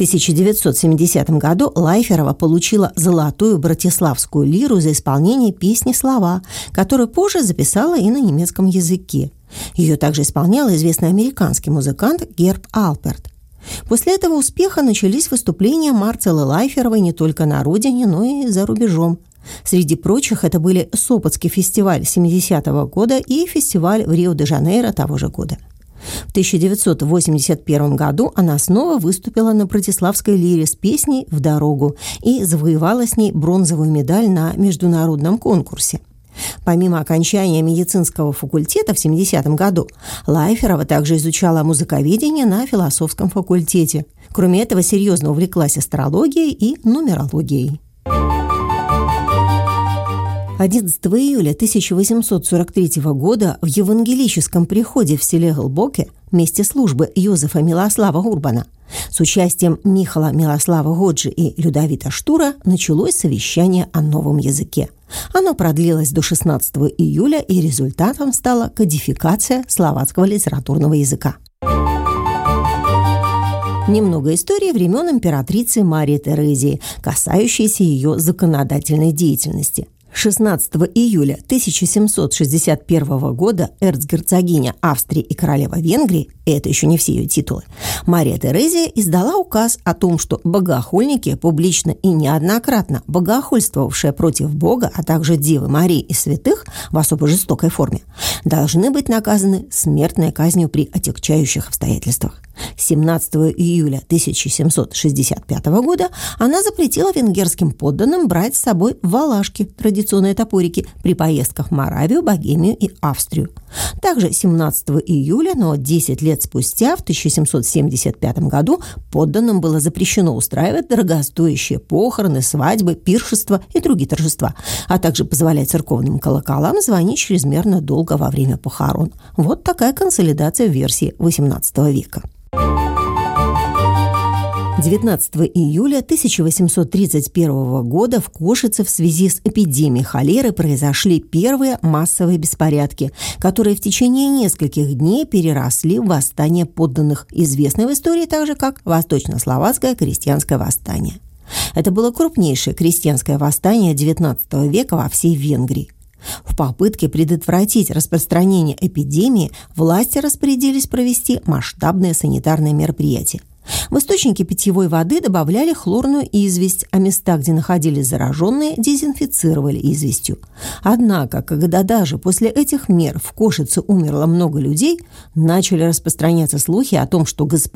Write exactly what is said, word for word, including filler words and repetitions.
тысяча девятьсот семидесятом году Лайферова получила золотую братиславскую лиру за исполнение песни «Слова», которую позже записала и на немецком языке. Ее также исполнял известный американский музыкант Герб Алперт. После этого успеха начались выступления Марцеллы Лайферовой не только на родине, но и за рубежом. Среди прочих это были Сопотский фестиваль семидесятого года и фестиваль в Рио-де-Жанейро того же года. В тысяча девятьсот восемьдесят первом году она снова выступила на братиславской лире с песней «В дорогу» и завоевала с ней бронзовую медаль на международном конкурсе. Помимо окончания медицинского факультета в семидесятом году, Лайферова также изучала музыковедение на философском факультете. Кроме этого, серьезно увлеклась астрологией и нумерологией. одиннадцатого июля тысяча восемьсот сорок третьего года в евангелическом приходе в селе Глбоке, месте службы Йозефа Милослава Урбана, с участием Михала Милослава Годжи и Людовита Штура началось совещание о новом языке. Оно продлилось до шестнадцатого июля, и результатом стала кодификация словацкого литературного языка. Немного истории времен императрицы Марии Терезии, касающейся ее законодательной деятельности. шестнадцатого июля тысяча семьсот шестьдесят первого года эрцгерцогиня Австрии и королева Венгрии, и это еще не все ее титулы, Мария Терезия издала указ о том, что богохульники, публично и неоднократно богохульствовавшие против Бога, а также Девы Марии и святых в особо жестокой форме, должны быть наказаны смертной казнью при отягчающих обстоятельствах. семнадцатого июля тысяча семьсот шестьдесят пятого года она запретила венгерским подданным брать с собой валашки, традиционные топорики, при поездках в Моравию, Богемию и Австрию. Также семнадцатого июля, но десять лет спустя, в тысяча семьсот семьдесят пятом году, подданным было запрещено устраивать дорогостоящие похороны, свадьбы, пиршества и другие торжества, а также позволять церковным колоколам звонить чрезмерно долго во время похорон. Вот такая консолидация в версии восемнадцатого века. девятнадцатого июля тысяча восемьсот тридцать первого года в Кошице в связи с эпидемией холеры произошли первые массовые беспорядки, которые в течение нескольких дней переросли в восстание подданных, известное в истории также как Восточнословацкое крестьянское восстание. Это было крупнейшее крестьянское восстание девятнадцатого века во всей Венгрии. В попытке предотвратить распространение эпидемии власти распорядились провести масштабные санитарные мероприятия. В источники питьевой воды добавляли хлорную известь, а места, где находились зараженные, дезинфицировали известью. Однако, когда даже после этих мер в Кошице умерло много людей, начали распространяться слухи о том, что господин